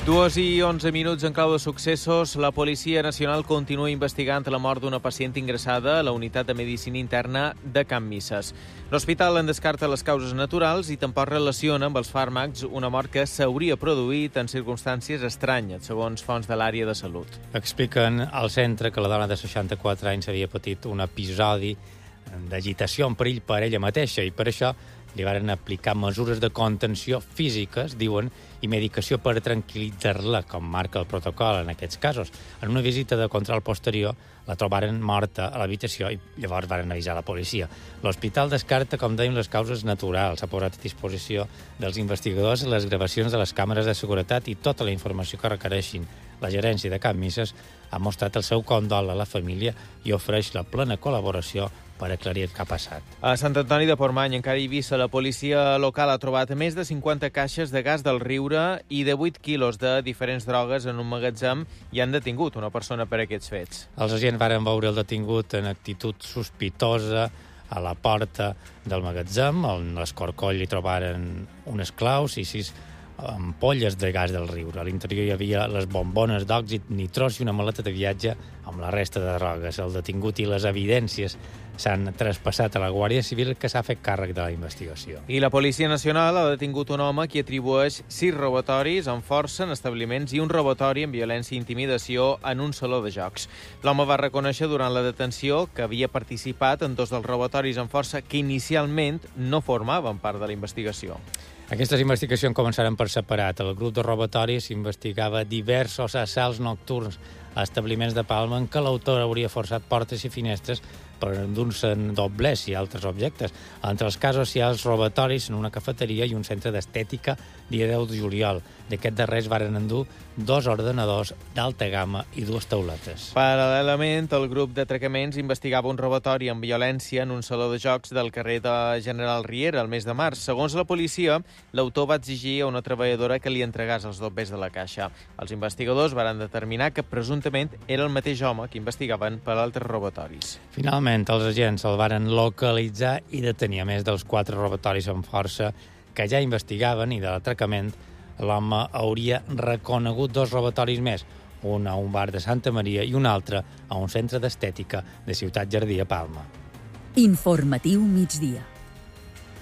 2:11 en clau de successos. La Policia Nacional continua investigant la mort d'una pacient ingressada a la unitat de medicina interna de Can Misses. L'hospital en descarta les causes naturals i tampoc relaciona amb els fàrmacs una mort que s'hauria produït en circumstàncies estranyes, segons fonts de l'àrea de salut. Expliquen al centre que la dona de 64 anys havia patit un episodi d'agitació en perill per ella mateixa i per això li van aplicar mesures de contenció físiques, diuen, i medicació per tranquil·litzar-la, com marca el protocol en aquests casos. En una visita de control posterior la trobaren morta a l'habitació i llavors van avisar la policia. L'hospital descarta, com dèiem, les causes naturals. Ha posat a disposició dels investigadors les gravacions de les càmeres de seguretat i tota la informació que requereixin. La gerència de Can Misses ha mostrat el seu condol a la família i ofereix la plena col·laboració per aclarir què ha passat. A Sant Antoni de Portmany, encara a Eivissa, la policia local ha trobat més de 50 caixes de gas del Riure i de 8 quilos de diferents drogues en un magatzem i han detingut una persona per aquests fets. Els agents varen veure el detingut en actitud sospitosa a la porta del magatzem. En l'escorcoll hi trobaren unes claus i 6 ampolles de gas del Riure. A l'interior hi havia les bombones d'òxid nitrós i una maleta de viatge amb la resta de drogues. El detingut i les evidències s'han traspassat a la Guàrdia Civil, que s'ha fet càrrec de la investigació. I la Policia Nacional ha detingut un home qui atribueix 6 robatoris amb força en establiments i un robatori amb violència i intimidació en un saló de jocs. L'home va reconèixer durant la detenció que havia participat en 2 dels robatoris amb força que inicialment no formaven part de la investigació. Aquestes investigacions començaren per separat. El grup de robatoris investigava diversos assalts nocturns a establiments de Palma en què l'autor hauria forçat portes i finestres per endur-se doblers i altres objectes. Entre els casos hi ha els robatoris en una cafeteria i un centre d'estètica dia 10 de juliol. D'aquest darrers varen endur 2 ordenadors d'alta gamma i 2 tauletes. Paral·lelament, el grup d'atracaments investigava un robatori amb violència en un saló de jocs del carrer de General Riera el mes de març. Segons la policia, l'autor va exigir a una treballadora que li entregàs els doblers de la caixa. Els investigadors varen determinar que presumptament era el mateix home que investigaven per altres robatoris. Finalment, els agents el varen localitzar i detenir. A més dels 4 robatoris amb força que ja investigaven i de l'atracament, l'home hauria reconegut 2 robatoris més, un a un bar de Santa Maria i un altre a un centre d'estètica de Ciutat Jardí a Palma. Informatiu migdia.